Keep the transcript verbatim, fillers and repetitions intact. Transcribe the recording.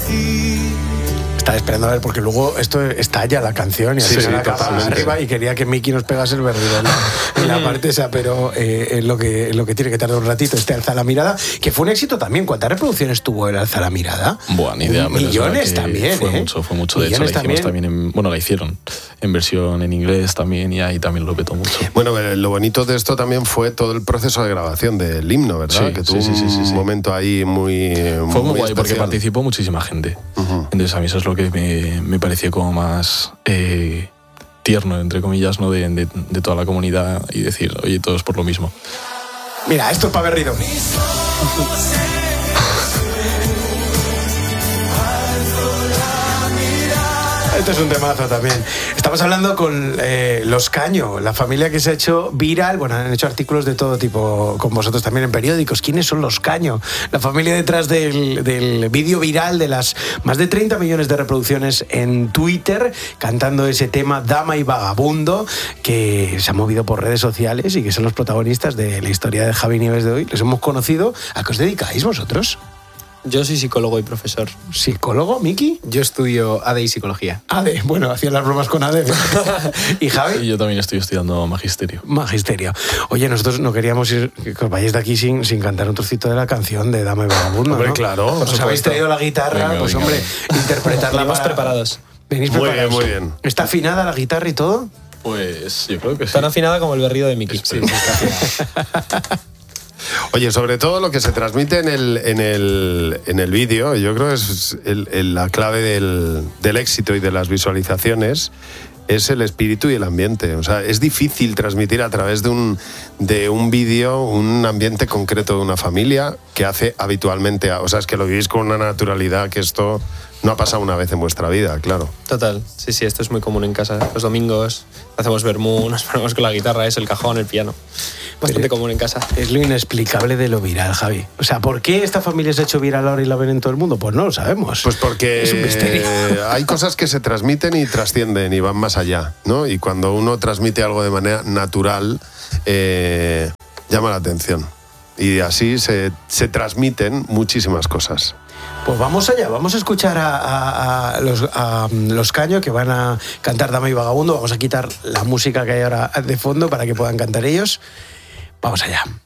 Estaba esperando a ver, porque luego esto estalla la canción y al Sí, final sí, acaba totalmente. arriba y quería que Miki nos pegase el berrido en la, en la parte esa, pero eh, es lo que, es lo que tiene que tardar un ratito este Alza la Mirada, que fue un éxito también. ¿Cuántas reproducciones tuvo el Alza la Mirada? Buah, ni idea. pero es Millones verdad que también, Fue ¿eh? mucho, fue mucho. De hecho, la Millones hicimos también. también en, bueno, la hicieron en versión en inglés también y ahí también lo petó mucho. Bueno, eh, lo bonito de esto también fue todo el proceso de grabación del himno, ¿verdad? Sí, que tuvo sí, sí, sí, un sí. momento ahí muy Fue muy guay porque especial. participó muchísima gente. Ujú. Entonces a mí eso es lo que me, me pareció como más eh, tierno, entre comillas, ¿no? de, de, de toda la comunidad y decir, oye, todos por lo mismo. Mira, esto es para berrido. Esto es un temazo también. Estamos hablando con eh, Los Caño, la familia que se ha hecho viral. Bueno, han hecho artículos de todo tipo con vosotros también en periódicos. ¿Quiénes son Los Caño? La familia detrás del, del vídeo viral de las más de treinta millones de reproducciones en Twitter, cantando ese tema Dama y Vagabundo, que se ha movido por redes sociales y que son los protagonistas de la historia de Javi Nieves de hoy. Les hemos conocido. ¿A qué os dedicáis vosotros? Yo soy psicólogo y profesor. ¿Psicólogo, Miki? Yo estudio A D e y psicología. Ade, bueno, hacía las bromas con Ade. ¿Y Y Javi? yo también estoy estudiando magisterio. Magisterio. Oye, nosotros no queríamos ir, que os vayáis de aquí sin, sin cantar un trocito de la canción de Dama y Vagabundo, Hombre, ¿no? claro, por Os habéis supuesto. traído la guitarra, Venga, pues venga, hombre, interpretarla. Venimos para- preparados. ¿Venís Muy bien, preparados? muy bien. ¿Está afinada la guitarra y todo? Pues yo creo que sí. Tan afinada como el berrido de Miki. Espero. Oye, sobre todo lo que se transmite en el, en el, en el vídeo, yo creo que es el- el- la clave del, del éxito y de las visualizaciones, es el espíritu y el ambiente. O sea, es difícil transmitir a través de un, de un vídeo un ambiente concreto de una familia que hace habitualmente. O sea, es que lo vivís con una naturalidad que esto no ha pasado una vez en vuestra vida, claro. Total. Sí, sí, esto es muy común en casa. Los domingos hacemos vermú, nos ponemos con la guitarra, es el cajón, el piano. Bastante Pero- común en casa. Es lo inexplicable de lo viral, Javi. O sea, ¿por qué esta familia se ha hecho viral ahora y la ven en todo el mundo? Pues no lo sabemos. Pues porque Es un misterio. hay cosas que se transmiten y trascienden y van más allá, ¿no? Y cuando uno transmite algo de manera natural, eh, llama la atención. Y así se, se transmiten muchísimas cosas. Pues vamos allá, vamos a escuchar a, a- a los, a los Caño, que van a cantar Dama y Vagabundo. Vamos a quitar la música que hay ahora de fondo para que puedan cantar ellos. Vamos allá.